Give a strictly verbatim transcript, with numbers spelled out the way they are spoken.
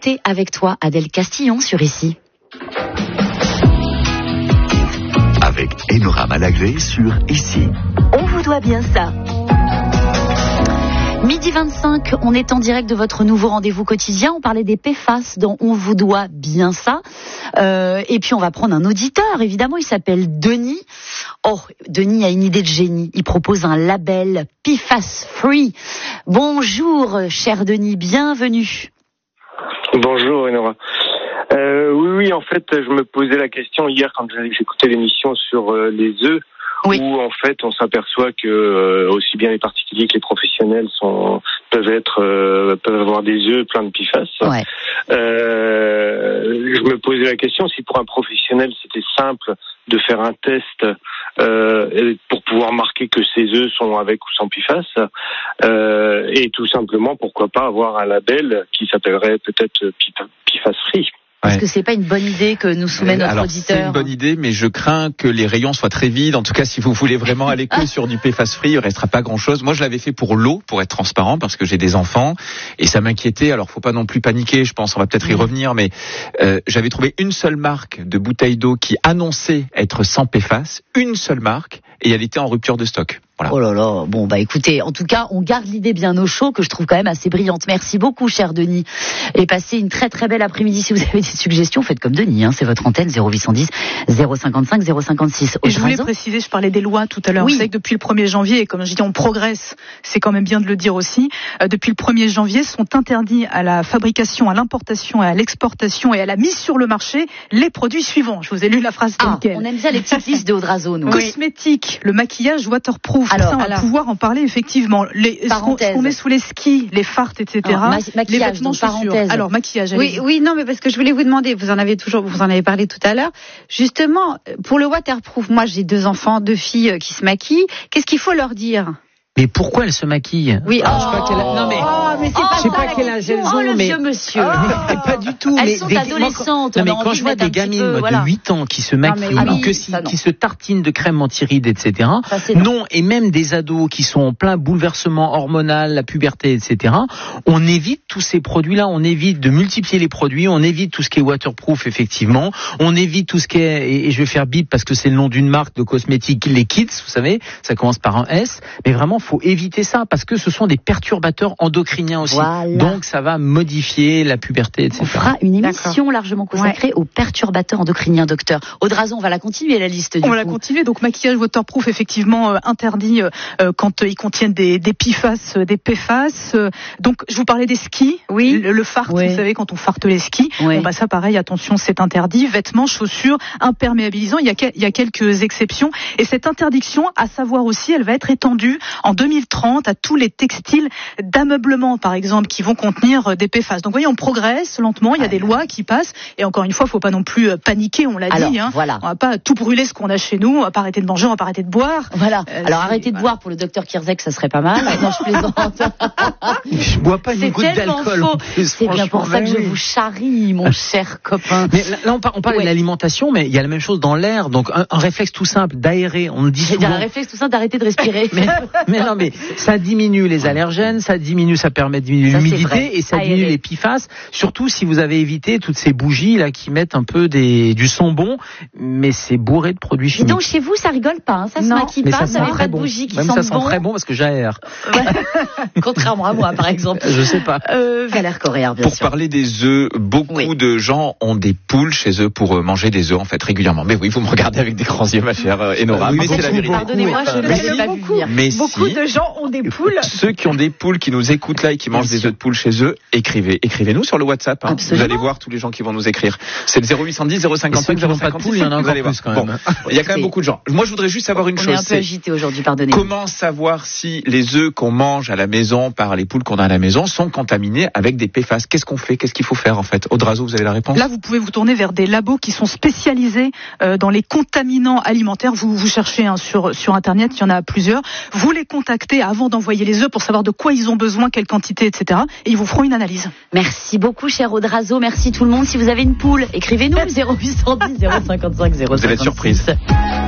Connecté avec toi, Adèle Castillon sur Ici. Avec Enora Malagré sur Ici. On vous doit bien ça. Midi vingt-cinq, on est en direct de votre nouveau rendez-vous quotidien. On parlait des P F A S dont on vous doit bien ça. Euh, et puis on va prendre un auditeur, évidemment, il s'appelle Denis. Oh, Denis a une idée de génie. Il propose un label P F A S Free. Bonjour, cher Denis, bienvenue. Bonjour, Enora. Euh, oui, oui, en fait, je me posais la question hier quand j'écoutais l'émission sur euh, les œufs. Oui. Où en fait on s'aperçoit que euh, aussi bien les particuliers que les professionnels sont peuvent être euh, peuvent avoir des œufs pleins de P F A S. Ouais. Euh, je me posais la question si pour un professionnel c'était simple de faire un test euh, pour pouvoir marquer que ces œufs sont avec ou sans P F A S, euh, et tout simplement pourquoi pas avoir un label qui s'appellerait peut-être P F A S Free. Est-ce que c'est pas une bonne idée que nous soumet notre Alors, auditeur ? C'est une bonne idée, mais je crains que les rayons soient très vides. En tout cas, si vous voulez vraiment aller que sur du P F A S free, il restera pas grand-chose. Moi, je l'avais fait pour l'eau, pour être transparent, parce que j'ai des enfants et ça m'inquiétait. Alors, faut pas non plus paniquer. Je pense, on va peut-être y revenir, mais euh, j'avais trouvé une seule marque de bouteille d'eau qui annonçait être sans P F A S, une seule marque, et elle était en rupture de stock. Voilà. Oh là là, bon bah écoutez, en tout cas, on garde l'idée bien au chaud que je trouve quand même assez brillante. Merci beaucoup, cher Denis. Et passez une très très belle après-midi. Si vous avez des suggestions, faites comme Denis, hein, c'est votre antenne zéro huit cent dix zéro cinquante-cinq zéro cinquante-six. Et je voulais préciser, je parlais des lois tout à l'heure. Oui. Vous savez que depuis le premier janvier, et comme je dis, on progresse, c'est quand même bien de le dire aussi, euh, depuis le premier janvier, sont interdits à la fabrication, à l'importation et à l'exportation et à la mise sur le marché les produits suivants. Je vous ai lu la phrase telle ah, quelle. On aime bien les petites listes de Odrazo, nous. Cosmétiques, le maquillage waterproof. Alors, ça, on va pouvoir en parler effectivement. Les, ce qu'on, ce qu'on met sous les skis, les fartes, et cetera. Alors, ma- les vêtements, chaussures. Alors, maquillage. Oui, oui, non, mais parce que je voulais vous demander, vous en avez toujours, vous en avez parlé tout à l'heure. Justement, pour le waterproof, moi, j'ai deux enfants, deux filles qui se maquillent. Qu'est-ce qu'il faut leur dire? Mais pourquoi elles se maquillent? Oui, alors, oh, je sais pas quel âge... Non mais, oh, mais c'est oh, pas je sais ça, pas quel âge elles ont, oh, le mais vieux monsieur. mais pas du tout. Elles mais sont des... adolescentes. Non mais on a quand envie je vois de mettre des un petit gamines peu, de voilà. huit ans qui se maquillent, ah oui, ou que si, non. qui se tartinent de crème anti-rides, et cetera. Ça, non. non, et même des ados qui sont en plein bouleversement hormonal, la puberté, et cetera. On évite tous ces produits-là. On évite de multiplier les produits. On évite tout ce qui est waterproof, effectivement. On évite tout ce qui est, et je vais faire bip parce que c'est le nom d'une marque de cosmétiques, les Kids, vous savez, ça commence par un S. Mais vraiment, faut éviter ça parce que ce sont des perturbateurs endocriniens aussi. Voilà. Donc ça va modifier la puberté, et cetera. On fera une émission D'accord. largement consacrée ouais. aux perturbateurs endocriniens, docteur. Audrazon, on va la continuer la liste. Du on coup. va la continuer. Donc maquillage waterproof, effectivement euh, interdit euh, quand euh, ils contiennent des, des P F A S, euh, des P F A S. Euh, donc je vous parlais des skis. Oui. Le, le fart, oui. vous savez quand on farte les skis. Oui. Bon bah ça pareil, attention, c'est interdit. Vêtements, chaussures, imperméabilisants. Il y a il y a quelques exceptions. Et cette interdiction, à savoir aussi, elle va être étendue en deux mille trente à tous les textiles d'ameublement, par exemple, qui vont contenir des P F A S. Donc, vous voyez, on progresse lentement. Il y a des lois qui passent. Et encore une fois, faut pas non plus paniquer. On l'a Alors, dit. Hein. Voilà. On va pas tout brûler ce qu'on a chez nous. On va pas arrêter de manger. On va pas arrêter de boire. Voilà. Euh, Alors, arrêtez de voilà. boire pour le docteur Kirzek, ça serait pas mal. Non, je plaisante. Je bois pas une C'est goutte tellement d'alcool. faux. En plus, C'est bien pour ça que je vous charrie, mon cher copain. Mais là, là, on parle, on parle Ouais. de l'alimentation, mais il y a la même chose dans l'air. Donc, un, un réflexe tout simple d'aérer. On le dit J'ai souvent. un réflexe tout ça d'arrêter de respirer. mais, mais non, mais ça diminue les allergènes, ça diminue, ça permet de diminuer Ça, c'est l'humidité vrai. et ça Aérer. diminue les P F A S. Surtout si vous avez évité toutes ces bougies là qui mettent un peu des, du son bon, mais c'est bourré de produits Dis chimiques. donc, chez vous, ça rigole pas, hein. Ça se Non, maquille mais pas, ça ça sent n'avait très pas de bon. bougies qui Même sentent ça sent bon. très bon parce que j'aère. Ouais. Contrairement à moi, par exemple. Je sais pas. Euh, Valère Correa, bien Pour sûr. parler des œufs, beaucoup Oui. de gens ont des poules chez eux pour euh, manger des œufs en fait régulièrement. Mais oui, vous me regardez avec des grands yeux, ma chère euh, Enora. Oui, mais c'est la beaucoup, vérité. beaucoup. Pardonnez-moi, je ne Mais l'avais si. pas vu venir. Mais Beaucoup si. de gens ont des poules. Ceux qui ont des poules qui nous écoutent là et qui mangent Bien des sûr. œufs de poule chez eux, écrivez, écrivez-nous sur le WhatsApp. Hein. Absolument. Vous allez voir tous les gens qui vont nous écrire. C'est le zéro huit cent dix zéro Et ceux cinquante-cinq qui zéro n'ont pas de cinquante-six. poule, il y en a Vous encore allez voir. plus quand Bon, même. il y a quand même beaucoup de gens. Moi, je voudrais juste savoir une On est chose. un peu c'est agité aujourd'hui, pardonnez-moi. comment savoir si les œufs qu'on mange à la maison par les poules qu'on a à la maison sont contaminés avec des P F A S? Qu'est-ce qu'on fait? Qu'est-ce qu'il faut faire en fait? Audrazou, vous avez la réponse? Là, vous pouvez vous tourner vers des labos qui sont spécialisés euh, dans les contaminants alimentaires. Vous vous cherchez hein, sur sur internet, il y en a plusieurs. Vous les contactez avant d'envoyer les œufs pour savoir de quoi ils ont besoin, quelle quantité, et cetera. Et ils vous feront une analyse. Merci beaucoup, cher Audrazou. Merci tout le monde. Si vous avez une poule, écrivez-nous zéro huit cent dix zéro cinquante-cinq zéro cinquante-six. Vous allez être surprise.